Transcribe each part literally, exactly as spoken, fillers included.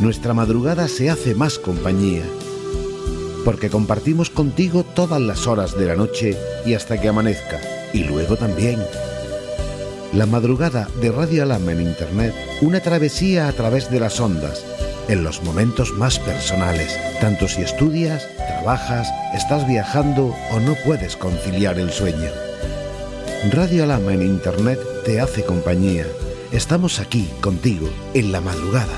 nuestra madrugada se hace más compañía, porque compartimos contigo todas las horas de la noche y hasta que amanezca, y luego también. La madrugada de Radio Alhama en Internet, una travesía a través de las ondas, en los momentos más personales, tanto si estudias, trabajas, estás viajando o no puedes conciliar el sueño. Radio Alhama en Internet te hace compañía. Estamos aquí contigo en la madrugada.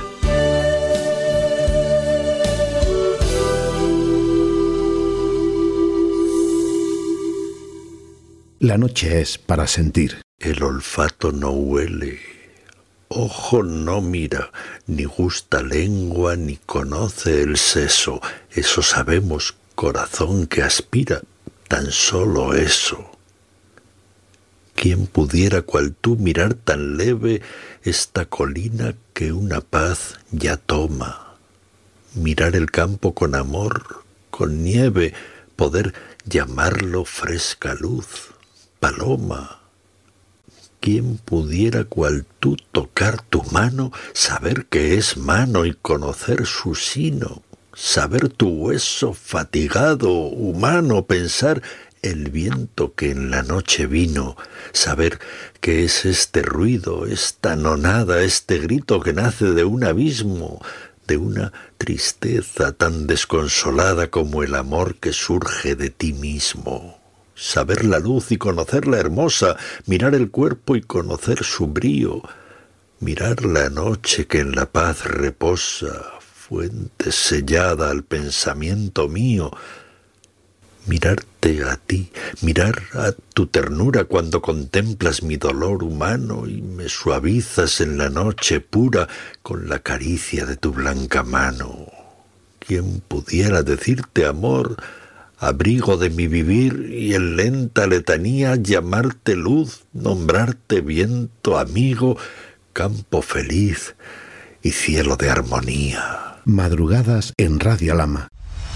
La noche es para sentir. El olfato no huele, ojo no mira, ni gusta lengua, ni conoce el seso. Eso sabemos, corazón que aspira, tan solo eso. ¿Quién pudiera cual tú mirar tan leve esta colina que una paz ya toma? Mirar el campo con amor, con nieve, poder llamarlo fresca luz, paloma. ¿Quién pudiera cual tú tocar tu mano, saber que es mano y conocer su sino? Saber tu hueso fatigado, humano, pensar el viento que en la noche vino, saber qué es este ruido, esta nonada, este grito que nace de un abismo, de una tristeza tan desconsolada como el amor que surge de ti mismo. Saber la luz y conocerla hermosa, mirar el cuerpo y conocer su brío, mirar la noche que en la paz reposa, fuente sellada al pensamiento mío, mirarte a ti, mirar a tu ternura cuando contemplas mi dolor humano y me suavizas en la noche pura con la caricia de tu blanca mano. ¿Quién pudiera decirte amor, abrigo de mi vivir, y en lenta letanía llamarte luz, nombrarte viento, amigo, campo feliz y cielo de armonía? Madrugadas en Radio Alhama.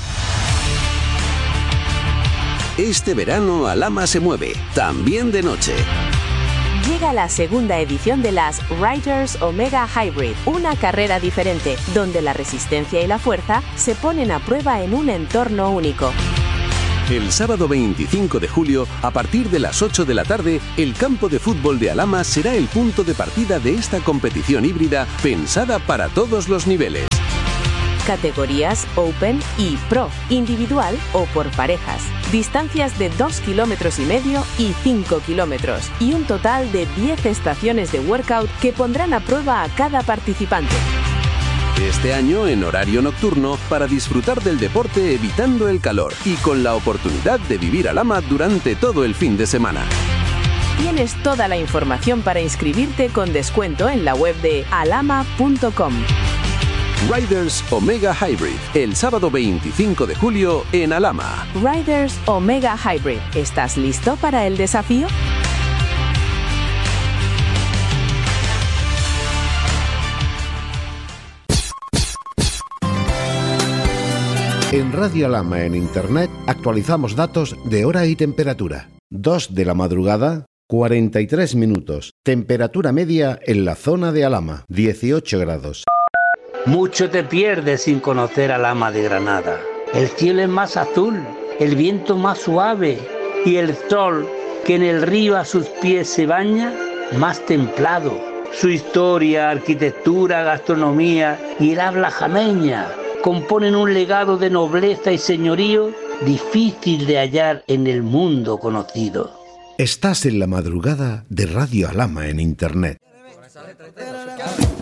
Este verano Alhama se mueve, también de noche. Llega la segunda edición de las Riders Omega Hybrid, una carrera diferente, donde la resistencia y la fuerza se ponen a prueba en un entorno único. El sábado veinticinco de julio, a partir de las ocho de la tarde, el campo de fútbol de Alhama será el punto de partida de esta competición híbrida pensada para todos los niveles. Categorías Open y Pro, individual o por parejas. Distancias de dos kilómetros y medio y cinco kilómetros. Y un total de diez estaciones de workout que pondrán a prueba a cada participante. Este año en horario nocturno para disfrutar del deporte evitando el calor y con la oportunidad de vivir Alhama durante todo el fin de semana. Tienes toda la información para inscribirte con descuento en la web de alhama punto com. Riders Omega Hybrid, el sábado veinticinco de julio en Alhama. Riders Omega Hybrid, ¿estás listo para el desafío? En Radio Alhama en Internet actualizamos datos de hora y temperatura. dos de la madrugada, cuarenta y tres minutos. Temperatura media en la zona de Alhama, dieciocho grados. Mucho te pierdes sin conocer Alhama de Granada. El cielo es más azul, el viento más suave y el sol que en el río a sus pies se baña, más templado. Su historia, arquitectura, gastronomía y el habla jameña componen un legado de nobleza y señorío difícil de hallar en el mundo conocido. Estás en la madrugada de Radio Alhama en Internet.